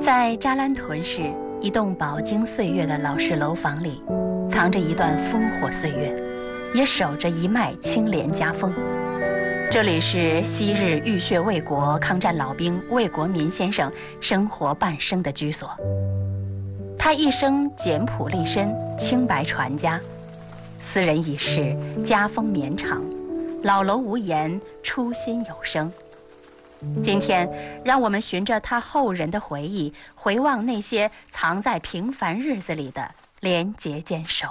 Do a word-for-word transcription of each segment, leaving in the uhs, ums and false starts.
在扎兰屯市一栋饱经岁月的老式楼房里，藏着一段烽火岁月，也守着一脉清廉家风。这里是昔日浴血卫国抗战老兵魏国民先生生活半生的居所。他一生简朴立身，清白传家，斯人已逝，家风绵长，老楼无言，初心有声。今天，让我们循着他后人的回忆，回望那些藏在平凡日子里的廉洁坚守。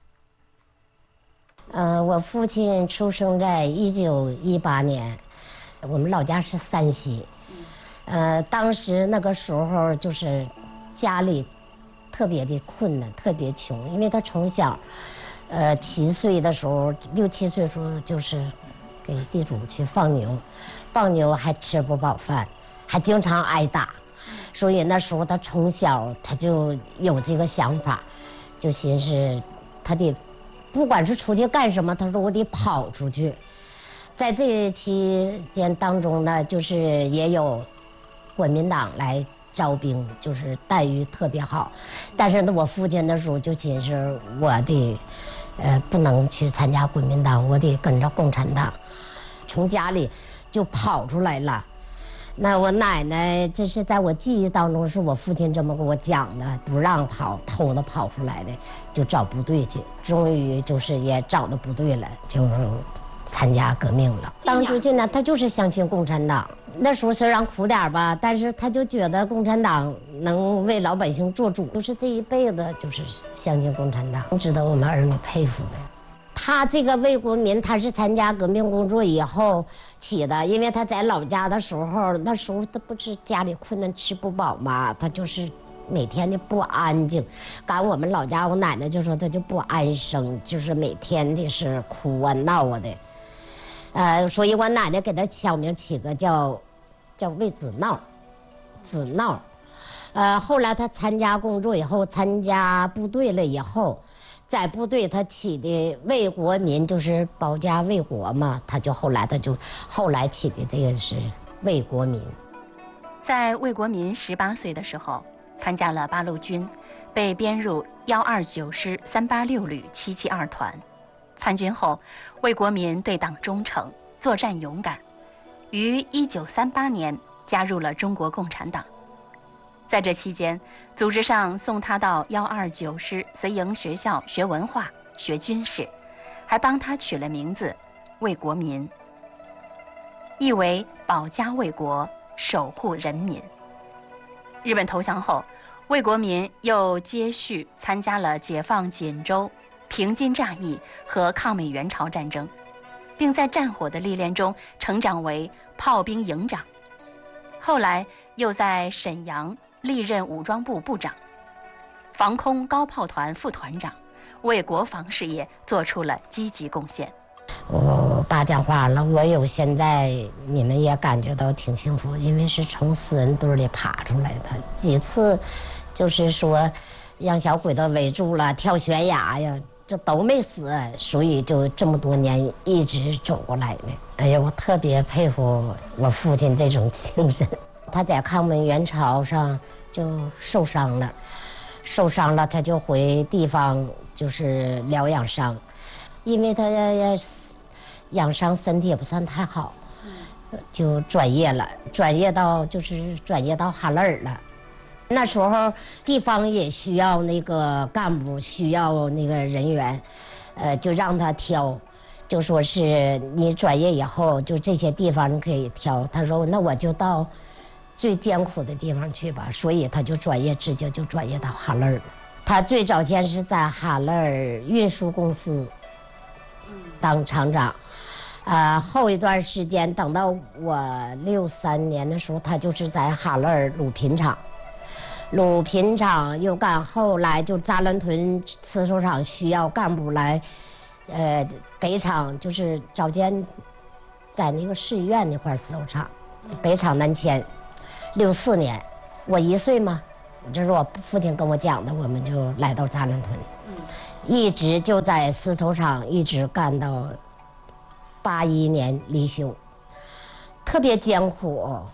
呃，我父亲出生在一九一八年，我们老家是山西。呃，当时那个时候就是家里特别的困难，特别穷，因为他从小，呃，七岁的时候，六七岁的时候就是给地主去放牛，放牛还吃不饱饭，还经常挨打，所以那时候他从小他就有这个想法，就寻思他得。不管是出去干什么，他说我得跑出去。在这期间当中呢，就是也有国民党来招兵，就是待遇特别好。但是呢，我父亲那时候就寻思，我得呃不能去参加国民党，我得跟着共产党，从家里就跑出来了。那我奶奶，这是在我记忆当中，是我父亲这么跟我讲的，不让跑，偷着跑出来的，就找部队去。终于就是也找到部队了，就参加革命了。当初进来，他就是相信共产党。那时候虽然苦点吧，但是他就觉得共产党能为老百姓做主，就是这一辈子就是相信共产党，值得我们儿女佩服的。他这个魏国民，他是参加革命工作以后起的，因为他在老家的时候，那时候他不是家里困难吃不饱嘛，他就是每天的不安静。赶我们老家，我奶奶就说他就不安生，就是每天的是哭啊闹啊的，呃，所以我奶奶给他小名起个叫叫魏子闹，子闹。呃，后来他参加工作以后，参加部队了以后。在部队他起的魏国民，就是保家卫国嘛，他就后来他就后来起的这个是魏国民。 在魏国民十八岁的时候，参加了八路军，被编入幺二九师三八六旅七七二团。参军后，魏国民对党忠诚，作战勇敢，于一九三八年加入了中国共产党。在这期间，组织上送他到幺二九师随营学校学文化、学军事，还帮他取了名字魏国民，意为保家卫国、守护人民。日本投降后，魏国民又接续参加了解放锦州、平津战役和抗美援朝战争，并在战火的历练中成长为炮兵营长。后来又在沈阳历任武装部部长、防空高炮团副团长，为国防事业做出了积极贡献。 我爸讲话了，我有现在你们也感觉到挺幸福，因为是从死人堆里爬出来的。几次就是说让小鬼子围住了，跳悬崖呀，这都没死，所以就这么多年一直走过来的。哎呀，我特别佩服我父亲这种精神。他在抗美援朝上就受伤了，受伤了他就回地方就是疗养伤，因为他养伤身体也不算太好，就转业了，转业到就是转业到哈勒尔了。那时候地方也需要那个干部，需要那个人员，呃，就让他挑，就说是你转业以后就这些地方你可以挑。他说那我就到最艰苦的地方去吧，所以他就转业，直接就转业到哈勒尔了。他最早先是在哈勒尔运输公司当厂长，呃，后一段时间等到我六三年的时候，他就是在哈勒尔鲁品厂，鲁品厂又干，后来就扎兰屯刺绣厂需要干部来，呃，北厂就是早间在那个市医院那块刺绣厂，北厂南迁。六四年，我一岁嘛，这是我父亲跟我讲的，我们就来到扎兰屯，一直就在丝绸厂一直干到八一年离休，特别艰苦。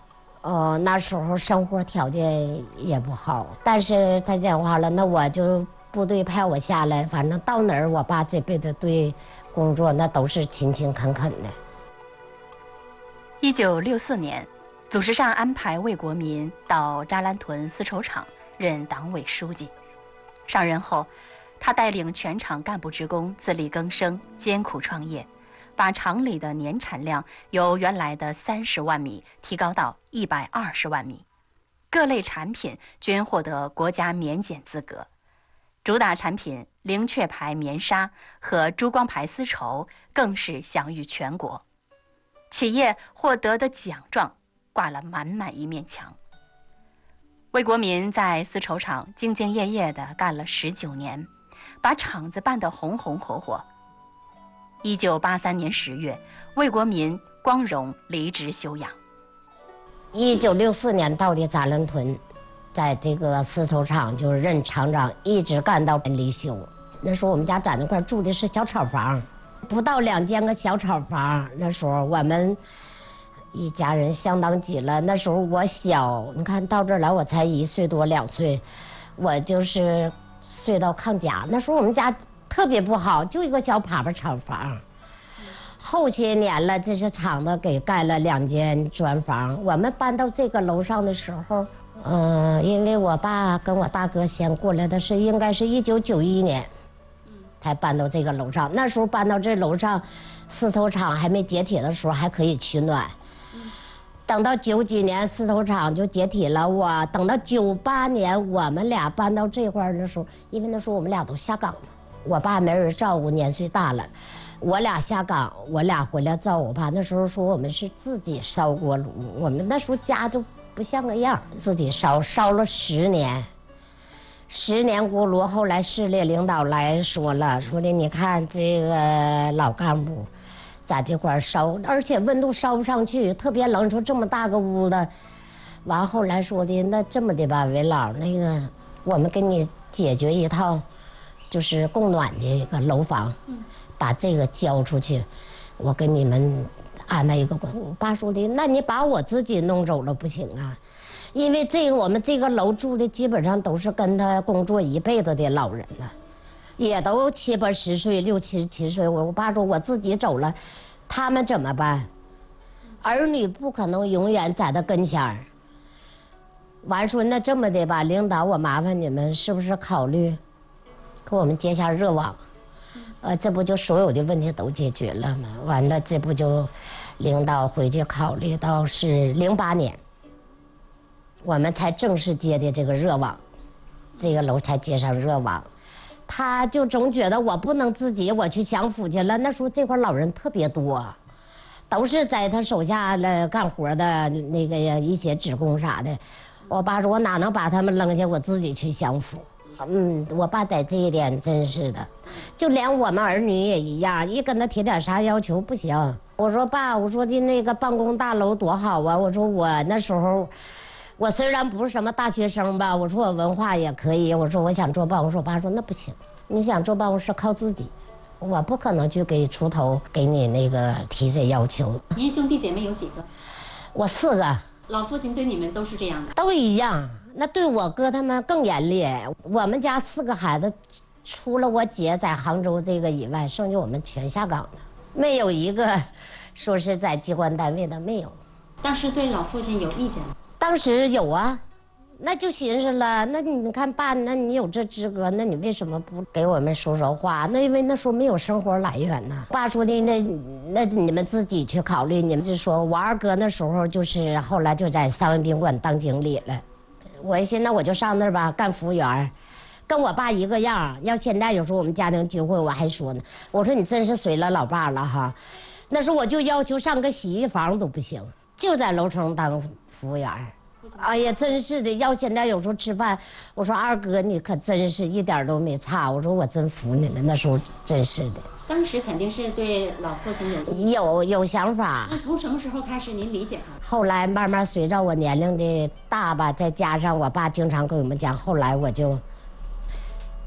哦，那时候生活条件也不好，但是他讲话了，那我就部队派我下来，反正到哪儿，我爸这辈子对工作那都是勤勤恳恳的。 一九六四年，组织上安排魏国民到扎兰屯丝绸厂任党委书记。上任后，他带领全厂干部职工自力更生，艰苦创业，把厂里的年产量由原来的三十万米提高到一百二十万米，各类产品均获得国家免检资格。主打产品灵雀牌棉纱和珠光牌丝绸更是享誉全国，企业获得的奖状挂了满满一面墙。魏国民在丝绸厂兢兢业业地干了十九年，把厂子办得红红火火。一九八三年十月，魏国民光荣离职休养。 一九六四年到的扎兰屯，在这个丝绸厂就任厂长，一直干到离休。那时候我们家在那块住的是小草房，不到两间个小草房。那时候我们一家人相当挤了。那时候我小，你看到这儿来我才一岁多两岁，我就是睡到炕夹。那时候我们家特别不好，就一个小粑粑草房。后些年了，这些厂子给盖了两间砖房。我们搬到这个楼上的时候，嗯、呃，因为我爸跟我大哥先过来的是，应该是一九九一年，才搬到这个楼上。那时候搬到这楼上，丝绸厂还没解体的时候还可以取暖。等到九几年丝绸厂就解体了，我等到九八年我们俩搬到这块儿的时候，因为那时候我们俩都下岗了，我爸没人照顾，年岁大了，我俩下岗，我俩回来照顾我爸。那时候说我们是自己烧锅炉，我们那时候家就不像个样，自己烧烧了十年，十年锅炉。后来市里领导来说了，说的你看这个老干部在这块烧，而且温度烧不上去，特别冷，说这么大个屋子。完后来说的那这么的吧，韦老，那个我们给你解决一套就是供暖的一个楼房，把这个交出去，我给你们安排一个管。我爸说的，那你把我自己弄走了不行啊，因为这个我们这个楼住的基本上都是跟他工作一辈子的老人了，也都七八十岁六七十七岁。我我爸说我自己走了，他们怎么办？儿女不可能永远在他跟前儿。完说那这么的吧，领导我麻烦你们是不是考虑给我们接下热网？呃，这不就所有的问题都解决了吗？完了，这不就领导回去考虑到是零八年，我们才正式接的这个热网，这个楼才接上热网。他就总觉得我不能自己我去享福去了。那时候这块老人特别多，都是在他手下了干活的那个一些职工啥的。我爸说我哪能把他们扔下，我自己去享福。嗯，我爸在这一点真是的，就连我们儿女也一样，一跟他提点啥要求不行。我说爸，我说的那个办公大楼多好啊，我说我那时候我虽然不是什么大学生吧，我说我文化也可以，我说我想坐办公室。我爸说那不行，你想坐办公室靠自己，我不可能去给出头给你那个提这要求。 您兄弟姐妹有几个？ 我四个。 老父亲对你们都是这样的？ 都一样，那对我哥他们更严厉。我们家四个孩子，除了我姐在杭州这个以外，剩下我们全下岗了，没有一个说是在机关单位的，没有。 当时对老父亲有意见吗？ 当时有啊，那就寻思了，那你看爸，那你有这资格，那你为什么不给我们说说话？那因为那时候没有生活来源呢。爸说的那那你们自己去考虑。你们就说我二哥那时候就是后来就在三温宾馆当经理了，我一寻思那我就上那儿吧，干服务员，跟我爸一个样。要现在有时候我们家庭聚会我还说呢，我说你真是随了老爸了哈。那时候我就要求上个洗衣房都不行，就在楼层当服务员。哎呀，真是的！要现在有时候吃饭，我说二哥你可真是一点都没差。我说我真服你们，那时候真是的。 当时肯定是对老父亲有有有想法。 那从什么时候开始您理解他？ 后来慢慢随着我年龄的大吧，再加上我爸经常跟我们讲，后来我就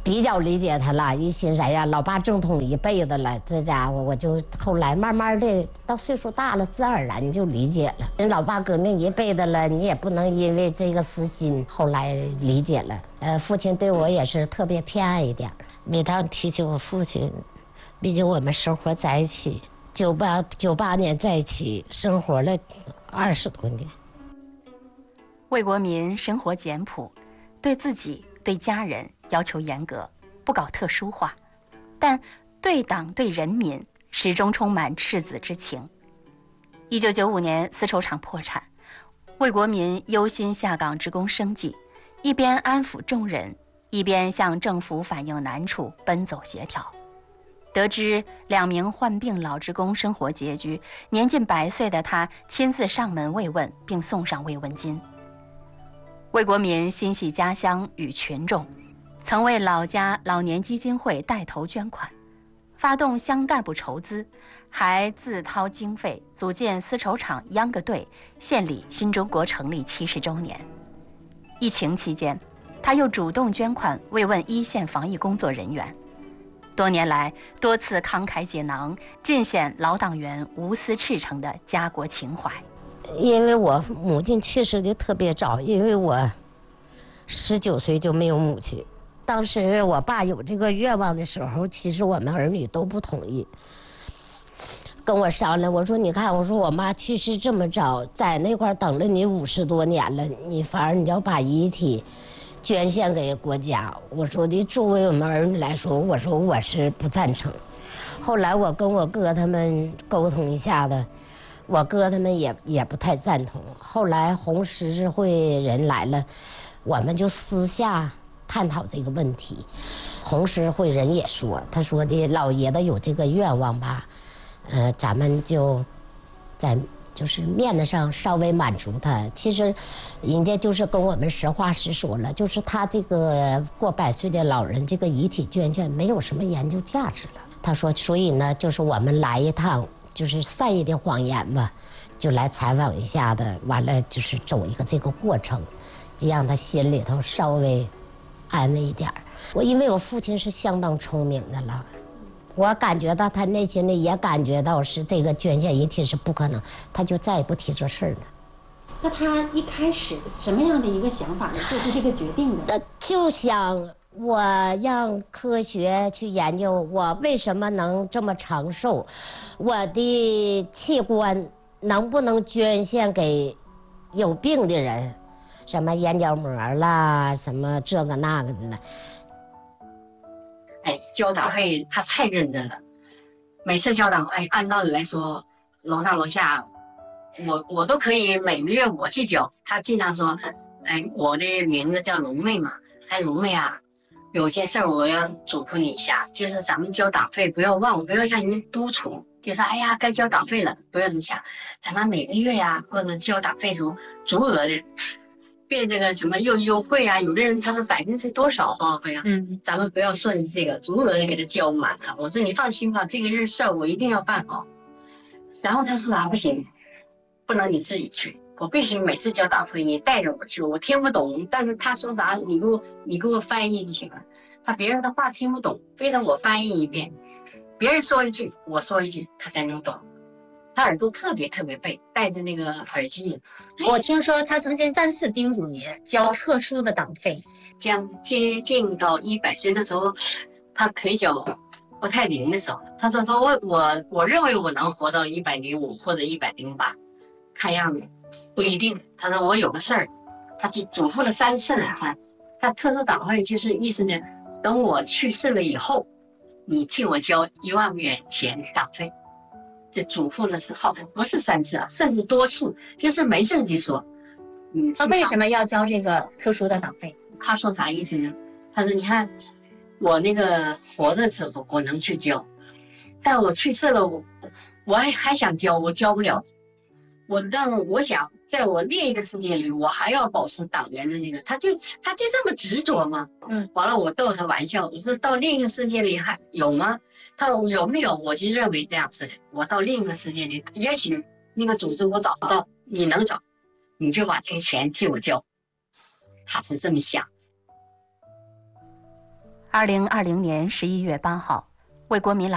比较理解他了，一心哎呀，老爸正统一辈子了，这家伙我就后来慢慢的到岁数大了，自然而然就理解了。人老爸革命一辈子了，你也不能因为这个私心，后来理解了。呃，父亲对我也是特别偏爱一点。每当提起我父亲，毕竟我们生活在一起，九八九八年在一起生活了二十多年。 魏国民生活简朴，对自己对家人要求严格，不搞特殊化，但对党对人民始终充满赤子之情。一九九五年丝绸厂破产，魏国民忧心下岗职工生计，一边安抚众人，一边向政府反映难处，奔走协调。得知两名患病老职工生活拮据，年近百岁的他亲自上门慰问，并送上慰问金。魏国民心系家乡与群众，曾为老家老年基金会带头捐款，发动乡干部筹资，还自掏经费组建丝绸厂秧歌队，献礼新中国成立七十周年。疫情期间，他又主动捐款慰问一线防疫工作人员。多年来，多次慷慨解囊，尽显老党员无私赤诚的家国情怀。 因为我母亲去世的特别早，因为我十九岁就没有母亲。当时我爸有这个愿望的时候，其实我们儿女都不同意，跟我商量，我说你看，我说我妈去世这么早，在那块等了你五十多年了，你反而你要把遗体捐献给国家，我说的作为我们儿女来说，我说我是不赞成。后来我跟我哥他们沟通一下子，我哥他们也也不太赞同。后来红十字会人来了，我们就私下探讨这个问题。红十字会人也说，他说的老爷子有这个愿望吧，呃，咱们就在就是面子上稍微满足他。其实人家就是跟我们实话实说了，就是他这个过百岁的老人这个遗体捐献没有什么研究价值了。他说，所以呢，就是我们来一趟，就是善意的谎言吧，就来采访一下的，完了就是走一个这个过程，就让他心里头稍微安慰一点。我因为我父亲是相当聪明的了，我感觉到他内心里也感觉到是这个捐献遗体是不可能，他就再也不提这事儿了。 那他一开始什么样的一个想法呢？做出这个决定的？ 呃，就想我让科学去研究我为什么能这么长寿，我的器官能不能捐献给有病的人，什么眼角膜啦，什么这个那个的了。 哎，交党费他太认真了，每次交党费按道理来说，楼上楼下，我我都可以每个月我去交。他经常说，哎，我的名字叫龙妹嘛，哎，龙妹啊，有件事我要嘱咐你一下，就是咱们交党费不要忘，不要让人家督促，就是哎呀该交党费了，不要这么想，咱们每个月呀、啊、或者交党费时候足额的。别这个什么又优惠啊，有的人他说百分之多少报废啊，嗯，咱们不要算这个，足额的给他交满了。我说你放心吧，这个日事我一定要办好。然后他说啊，不行，不能你自己去，我必须每次交党费你带着我去，我听不懂，但是他说啥你给我你给我翻译就行了。他别人的话听不懂，非得我翻译一遍，别人说一句我说一句，他才能懂。他耳朵特别特别背，戴着那个耳机。 我听说他曾经三次叮嘱你交特殊的党费， 将接近到一百岁的时候，他腿脚不太灵的时候，他说说我我我认为我能活到一百零五或者一百零八，看样子不一定。他说我有个事儿，他就嘱咐了三次了。他他特殊党费就是意思呢，等我去世了以后，你替我交一万元钱党费。这嘱咐的是好，不是三次啊，甚至多次，就是没事就说。 嗯，他为什么要交这个特殊的党费？ 他说啥意思呢？他说你看，我那个活着的时候我能去交，但我去世了，我我还还想交，我交不了。我但我想在我另一个世界里，我还要保持党员的那个，他就他就这么执着吗？嗯，完了我逗他玩笑，我说到另一个世界里还有吗？他说有没有？我就认为这样子的。我到另一个世界里，也许那个组织我找不到，你能找，你就把这个钱替我交。他是这么想。 二零二零年十一月八号，魏国民老